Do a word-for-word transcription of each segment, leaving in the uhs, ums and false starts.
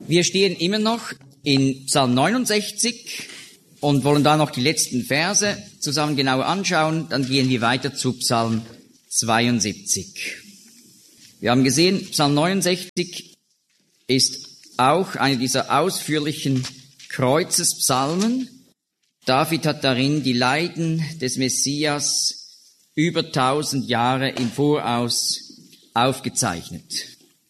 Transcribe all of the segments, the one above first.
Wir stehen immer noch in Psalm neunundsechzig und wollen da noch die letzten Verse zusammen genauer anschauen. Dann gehen wir weiter zu Psalm zweiundsiebzig. Wir haben gesehen, Psalm neunundsechzig ist auch eine dieser ausführlichen Kreuzespsalmen. David hat darin die Leiden des Messias über tausend Jahre im Voraus aufgezeichnet.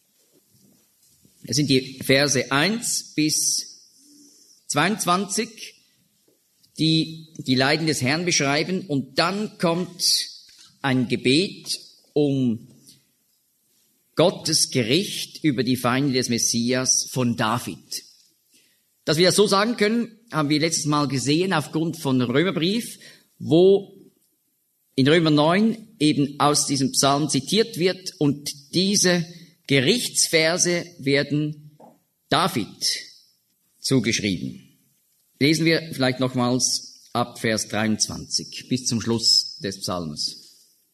Es sind die Verse eins bis zweiundzwanzig, die die Leiden des Herrn beschreiben, und dann kommt ein Gebet um Gottes Gericht über die Feinde des Messias von David. Dass wir das so sagen können, haben wir letztes Mal gesehen aufgrund von Römerbrief, wo in Römer neun eben aus diesem Psalm zitiert wird, und diese Gerichtsverse werden David zugeschrieben. Lesen wir vielleicht nochmals ab Vers dreiundzwanzig bis zum Schluss des Psalms.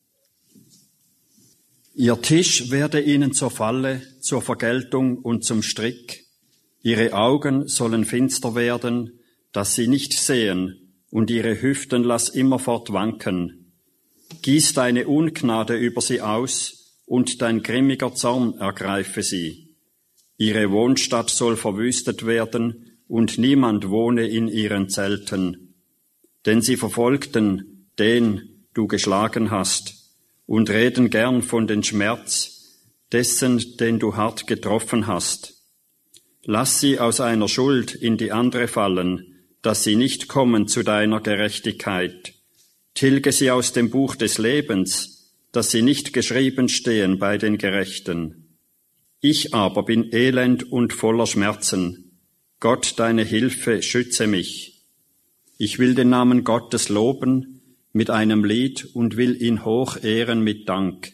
Ihr Tisch werde ihnen zur Falle, zur Vergeltung und zum Strick. Ihre Augen sollen finster werden, dass sie nicht sehen, und ihre Hüften lass immerfort wanken. Gieß deine Ungnade über sie aus, und dein grimmiger Zorn ergreife sie. Ihre Wohnstadt soll verwüstet werden, und niemand wohne in ihren Zelten. Denn sie verfolgten den du geschlagen hast, und reden gern von den Schmerz dessen, den du hart getroffen hast. Lass sie aus einer Schuld in die andere fallen, dass sie nicht kommen zu deiner Gerechtigkeit. Tilge sie aus dem Buch des Lebens, dass sie nicht geschrieben stehen bei den Gerechten. Ich aber bin elend und voller Schmerzen. Gott, deine Hilfe, schütze mich. Ich will den Namen Gottes loben mit einem Lied und will ihn hoch ehren mit Dank.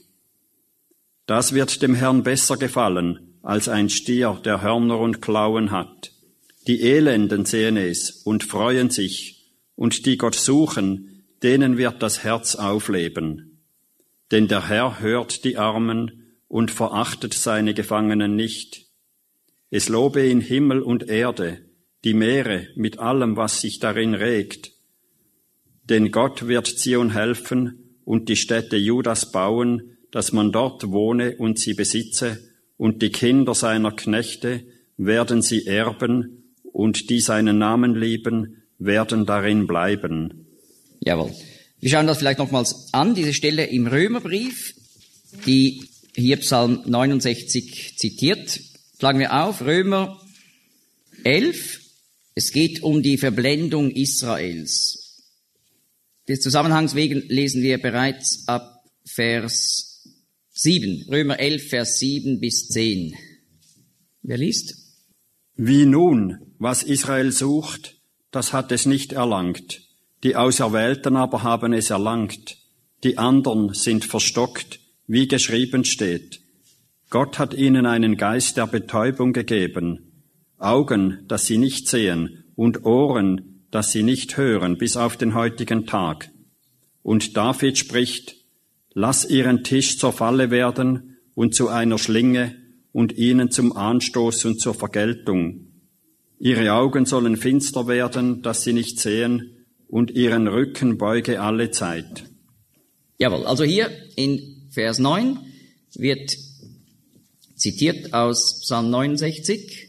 Das wird dem Herrn besser gefallen als ein Stier, der Hörner und Klauen hat. Die Elenden sehen es und freuen sich, und die Gott suchen, denen wird das Herz aufleben. Denn der Herr hört die Armen und verachtet seine Gefangenen nicht. Es lobe ihn Himmel und Erde, die Meere mit allem, was sich darin regt. Denn Gott wird Zion helfen und die Städte Judas bauen, dass man dort wohne und sie besitze, und die Kinder seiner Knechte werden sie erben, und die seinen Namen lieben, werden darin bleiben. Jawohl. Wir schauen das vielleicht nochmals an, diese Stelle im Römerbrief, die hier Psalm neunundsechzig zitiert. Schlagen wir auf, Römer elf. Es geht um die Verblendung Israels. Des Zusammenhangs wegen lesen wir bereits ab Vers sieben. Römer elf, Vers sieben bis zehn. Wer liest? Wie nun, was Israel sucht, das hat es nicht erlangt. Die Auserwählten aber haben es erlangt. Die anderen sind verstockt, wie geschrieben steht. Gott hat ihnen einen Geist der Betäubung gegeben, Augen, dass sie nicht sehen, und Ohren, dass sie nicht hören, bis auf den heutigen Tag. Und David spricht, lass ihren Tisch zur Falle werden und zu einer Schlinge und ihnen zum Anstoß und zur Vergeltung. Ihre Augen sollen finster werden, dass sie nicht sehen, und ihren Rücken beuge alle Zeit. Jawohl, also hier in Vers neun wird zitiert aus Psalm neunundsechzig,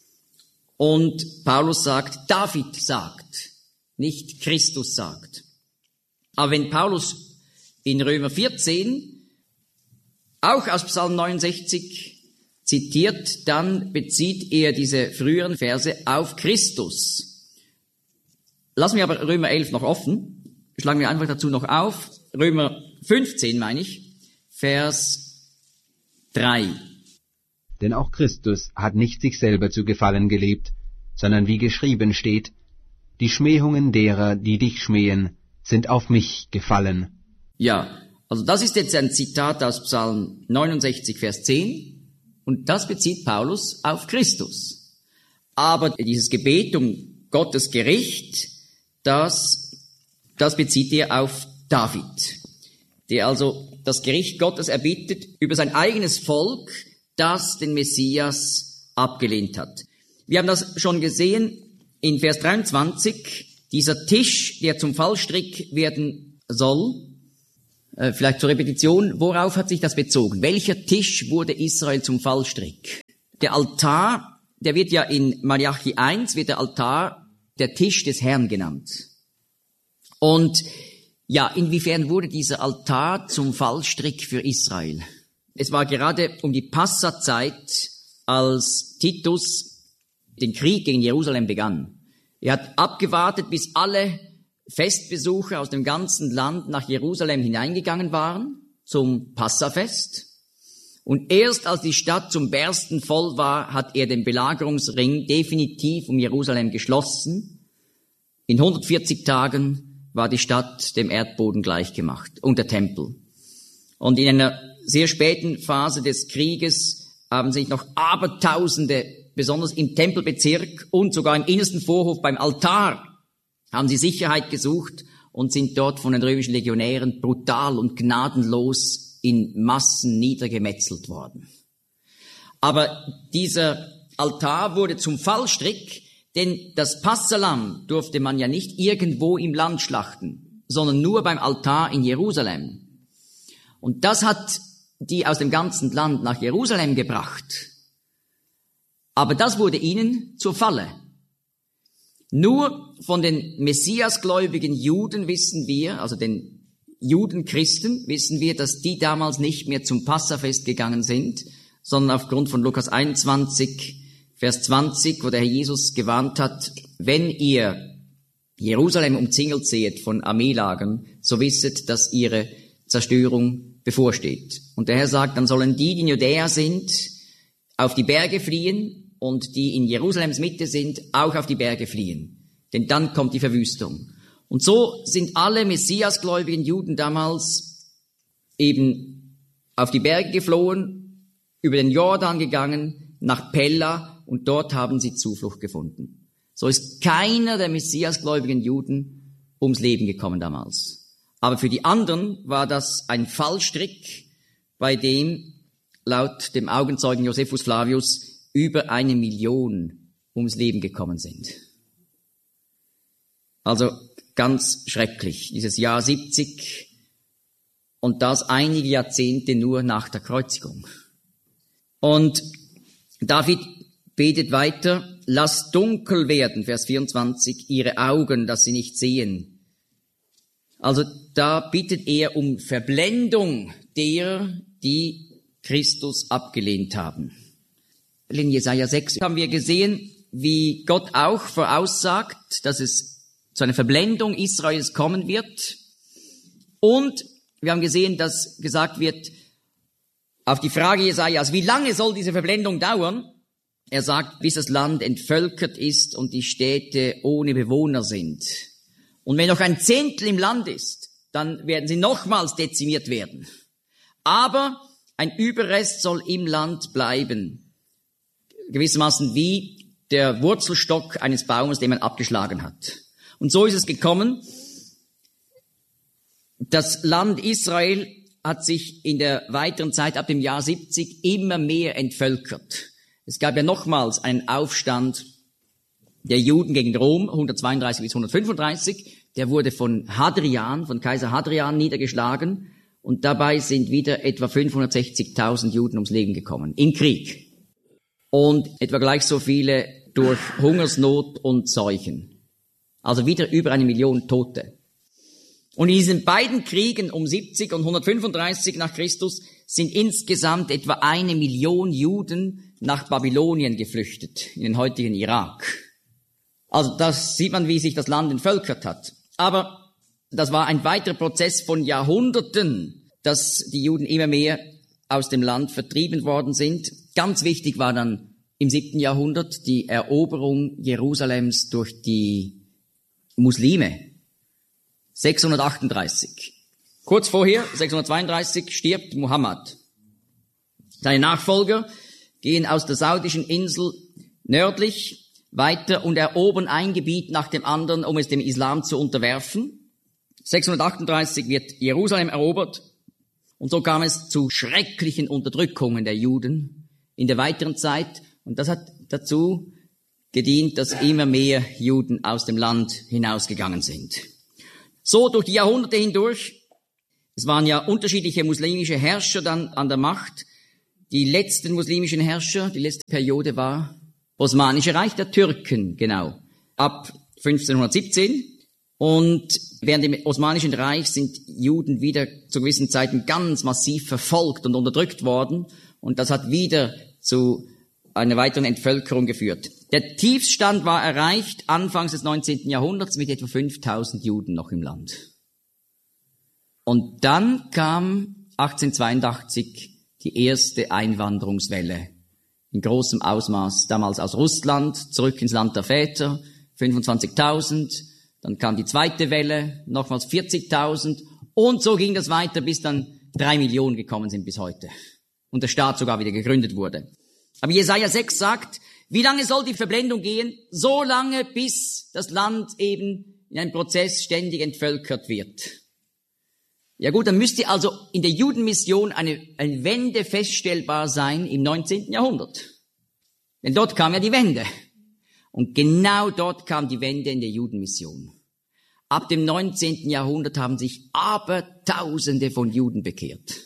und Paulus sagt, David sagt, nicht Christus sagt. Aber wenn Paulus in Römer vierzehn auch aus Psalm neunundsechzig zitiert, dann bezieht er diese früheren Verse auf Christus. Lassen wir aber Römer elf noch offen. Schlagen wir einfach dazu noch auf. Römer fünfzehn, meine ich, Vers drei. Denn auch Christus hat nicht sich selber zu gefallen gelebt, sondern wie geschrieben steht, die Schmähungen derer, die dich schmähen, sind auf mich gefallen. Ja, also das ist jetzt ein Zitat aus Psalm neunundsechzig, Vers zehn, und das bezieht Paulus auf Christus. Aber dieses Gebet um Gottes Gericht, das, das bezieht er auf David, der also das Gericht Gottes erbittet über sein eigenes Volk, das den Messias abgelehnt hat. wir haben das schon gesehen in Vers dreiundzwanzig, dieser Tisch, der zum Fallstrick werden soll, äh, vielleicht zur Repetition, worauf hat sich das bezogen? Welcher Tisch wurde Israel zum Fallstrick? Der Altar, der wird ja in Malachi eins, wird der Altar der Tisch des Herrn genannt. Und ja, inwiefern wurde dieser Altar zum Fallstrick für Israel? Es war gerade um die Passazeit, als Titus den Krieg gegen Jerusalem begann. Er hat abgewartet, bis alle Festbesucher aus dem ganzen Land nach Jerusalem hineingegangen waren zum Passafest. Und erst als die Stadt zum Bersten voll war, hat er den Belagerungsring definitiv um Jerusalem geschlossen. In hundertvierzig Tagen war die Stadt dem Erdboden gleichgemacht und der Tempel. Und in einer sehr späten Phase des Krieges haben sich noch Abertausende, besonders im Tempelbezirk und sogar im innersten Vorhof beim Altar, haben sie Sicherheit gesucht und sind dort von den römischen Legionären brutal und gnadenlos in Massen niedergemetzelt worden. Aber dieser Altar wurde zum Fallstrick, denn das Passahlamm durfte man ja nicht irgendwo im Land schlachten, sondern nur beim Altar in Jerusalem. Und das hat die aus dem ganzen Land nach Jerusalem gebracht. Aber das wurde ihnen zur Falle. Nur von den messiasgläubigen Juden wissen wir, also den Judenchristen, wissen wir, dass die damals nicht mehr zum Passafest gegangen sind, sondern aufgrund von Lukas einundzwanzig, Vers zwanzig, wo der Herr Jesus gewarnt hat, wenn ihr Jerusalem umzingelt seht von Armeelagern, so wisset, dass ihre Zerstörung bevorsteht. Und der Herr sagt, dann sollen die, die in Judäa sind, auf die Berge fliehen und die in Jerusalems Mitte sind, auch auf die Berge fliehen. Denn dann kommt die Verwüstung. Und so sind alle messiasgläubigen Juden damals eben auf die Berge geflohen, über den Jordan gegangen, nach Pella, und dort haben sie Zuflucht gefunden. So ist keiner der messiasgläubigen Juden ums Leben gekommen damals. Aber für die anderen war das ein Fallstrick, bei dem laut dem Augenzeugen Josephus Flavius über eine Million ums Leben gekommen sind. Also ganz schrecklich, dieses Jahr siebzig und das einige Jahrzehnte nur nach der Kreuzigung. Und David betet weiter, lass dunkel werden, Vers vierundzwanzig, ihre Augen, dass sie nicht sehen. Also da bittet er um Verblendung derer, die Christus abgelehnt haben. In Jesaja sechs haben wir gesehen, wie Gott auch voraussagt, dass es zu einer Verblendung Israels kommen wird. Und wir haben gesehen, dass gesagt wird, auf die Frage Jesajas, wie lange soll diese Verblendung dauern? Er sagt, bis das Land entvölkert ist und die Städte ohne Bewohner sind. Und wenn noch ein Zehntel im Land ist, dann werden sie nochmals dezimiert werden. Aber ein Überrest soll im Land bleiben. Gewissermaßen wie der Wurzelstock eines Baumes, den man abgeschlagen hat. Und so ist es gekommen. Das Land Israel hat sich in der weiteren Zeit ab dem Jahr siebzig immer mehr entvölkert. Es gab ja nochmals einen Aufstand der Juden gegen Rom, hundertzweiunddreißig bis hundertfünfunddreißig, der wurde von Hadrian, von Kaiser Hadrian niedergeschlagen und dabei sind wieder etwa fünfhundertsechzigtausend Juden ums Leben gekommen, im Krieg. Und etwa gleich so viele durch Hungersnot und Seuchen. Also wieder über eine Million Tote. Und in diesen beiden Kriegen um siebzig und hundertfünfunddreißig nach Christus sind insgesamt etwa eine Million Juden nach Babylonien geflüchtet, in den heutigen Irak. Also das sieht man, wie sich das Land entvölkert hat. Aber das war ein weiterer Prozess von Jahrhunderten, dass die Juden immer mehr aus dem Land vertrieben worden sind. Ganz wichtig war dann im siebten Jahrhundert die Eroberung Jerusalems durch die Muslime. sechshundertachtunddreißig. Kurz vorher, sechshundertzweiunddreißig, stirbt Muhammad. Seine Nachfolger gehen aus der saudischen Insel nördlich weiter und erobern ein Gebiet nach dem anderen, um es dem Islam zu unterwerfen. sechshundertachtunddreißig wird Jerusalem erobert und so kam es zu schrecklichen Unterdrückungen der Juden in der weiteren Zeit und das hat dazu gedient, dass immer mehr Juden aus dem Land hinausgegangen sind. So durch die Jahrhunderte hindurch. Es waren ja unterschiedliche muslimische Herrscher dann an der Macht. Die letzten muslimischen Herrscher, die letzte Periode war Osmanische Reich der Türken, genau, ab fünfzehnhundertsiebzehn. Und während dem Osmanischen Reich sind Juden wieder zu gewissen Zeiten ganz massiv verfolgt und unterdrückt worden. Und das hat wieder zu einer weiteren Entvölkerung geführt. Der Tiefstand war erreicht anfangs des neunzehnten Jahrhunderts mit etwa fünftausend Juden noch im Land. Und dann kam achtzehnhundertzweiundachtzig die erste Einwanderungswelle in großem Ausmaß, damals aus Russland, zurück ins Land der Väter, fünfundzwanzigtausend. Dann kam die zweite Welle, nochmals vierzigtausend. Und so ging das weiter, bis dann drei Millionen gekommen sind bis heute. Und der Staat sogar wieder gegründet wurde. Aber Jesaja sechs sagt, wie lange soll die Verblendung gehen? So lange, bis das Land eben in einem Prozess ständig entvölkert wird. Ja gut, dann müsste also in der Judenmission eine, eine Wende feststellbar sein im neunzehnten Jahrhundert. Denn dort kam ja die Wende. Und genau dort kam die Wende in der Judenmission. Ab dem neunzehnten Jahrhundert haben sich Abertausende von Juden bekehrt.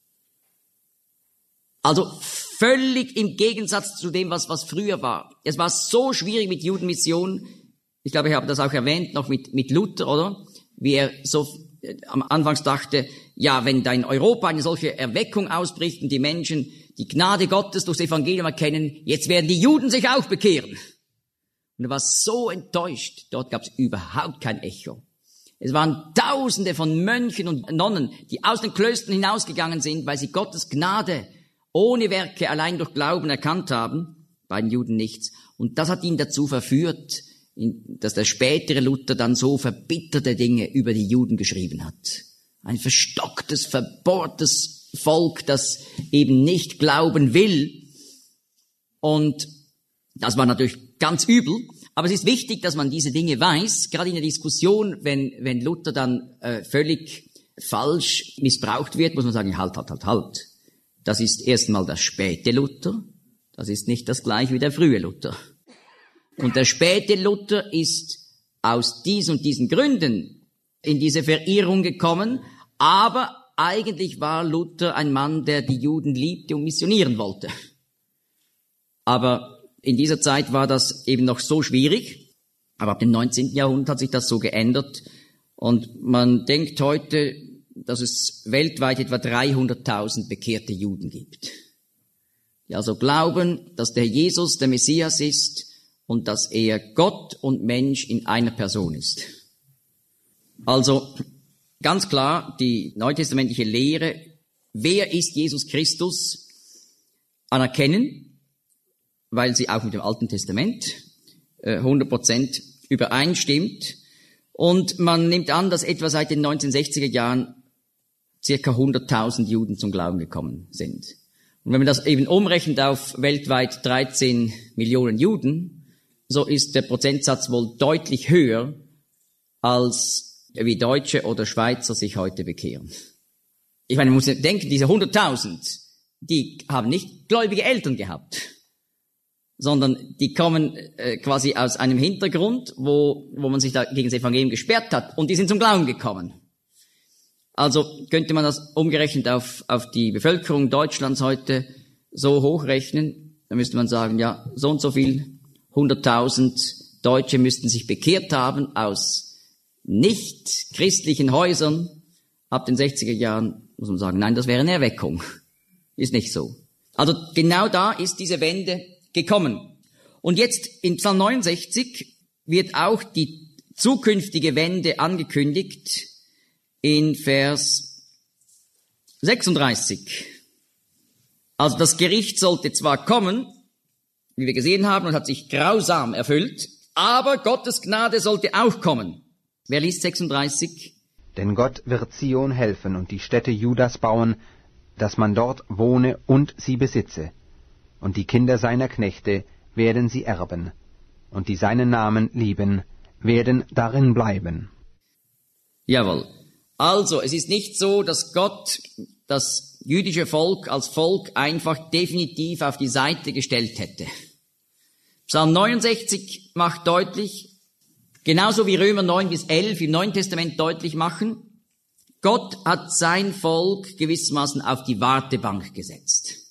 Also völlig im Gegensatz zu dem, was, was früher war. Es war so schwierig mit Judenmission. Ich glaube, ich habe das auch erwähnt, noch mit, mit Luther, oder? Wie er so äh, am Anfang dachte, ja, wenn da in Europa eine solche Erweckung ausbricht und die Menschen die Gnade Gottes durchs Evangelium erkennen, jetzt werden die Juden sich auch bekehren. Und er war so enttäuscht. Dort gab es überhaupt kein Echo. Es waren Tausende von Mönchen und Nonnen, die aus den Klöstern hinausgegangen sind, weil sie Gottes Gnade ohne Werke allein durch Glauben erkannt haben. Bei den Juden nichts. Und das hat ihn dazu verführt, dass der spätere Luther dann so verbitterte Dinge über die Juden geschrieben hat. Ein verstocktes, verbohrtes Volk, das eben nicht glauben will. Und das war natürlich ganz übel. Aber es ist wichtig, dass man diese Dinge weiß, gerade in der Diskussion, wenn, wenn Luther dann äh, völlig falsch missbraucht wird, muss man sagen, halt, halt, halt, halt. Das ist erstmal der späte Luther. Das ist nicht das gleiche wie der frühe Luther. Und der späte Luther ist aus diesen und diesen Gründen in diese Verirrung gekommen, aber eigentlich war Luther ein Mann, der die Juden liebte und missionieren wollte. Aber in dieser Zeit war das eben noch so schwierig, aber ab dem neunzehnten Jahrhundert hat sich das so geändert und man denkt heute, dass es weltweit etwa dreihunderttausend bekehrte Juden gibt, die also glauben, dass der Jesus der Messias ist und dass er Gott und Mensch in einer Person ist. Also ganz klar, die neutestamentliche Lehre, wer ist Jesus Christus, anerkennen, weil sie auch mit dem Alten Testament äh, hundert Prozent übereinstimmt. Und man nimmt an, dass etwa seit den neunzehnhundertsechziger Jahren circa hunderttausend Juden zum Glauben gekommen sind. Und wenn man das eben umrechnet auf weltweit dreizehn Millionen Juden, so ist der Prozentsatz wohl deutlich höher, als wie Deutsche oder Schweizer sich heute bekehren. Ich meine, man muss denken, diese hunderttausend, die haben nicht gläubige Eltern gehabt, sondern die kommen äh, quasi aus einem Hintergrund, wo, wo man sich da gegen das Evangelium gesperrt hat, und die sind zum Glauben gekommen. Also könnte man das umgerechnet auf, auf die Bevölkerung Deutschlands heute so hochrechnen, dann müsste man sagen, ja, so und so viel, hunderttausend Deutsche müssten sich bekehrt haben aus nicht christlichen Häusern. Ab den sechziger Jahren muss man sagen, nein, das wäre eine Erweckung. Ist nicht so. Also genau da ist diese Wende gekommen. Und jetzt in Psalm neunundsechzig wird auch die zukünftige Wende angekündigt in Vers sechsunddreißig. Also das Gericht sollte zwar kommen, wie wir gesehen haben, und hat sich grausam erfüllt, aber Gottes Gnade sollte auch kommen. Wer liest sechsunddreißig? Denn Gott wird Zion helfen und die Städte Judas bauen, dass man dort wohne und sie besitze. Und die Kinder seiner Knechte werden sie erben, und die seinen Namen lieben, werden darin bleiben. Jawohl. Also, es ist nicht so, dass Gott das jüdische Volk als Volk einfach definitiv auf die Seite gestellt hätte. Psalm neunundsechzig macht deutlich, genauso wie Römer neun bis elf im Neuen Testament deutlich machen, Gott hat sein Volk gewissermaßen auf die Wartebank gesetzt.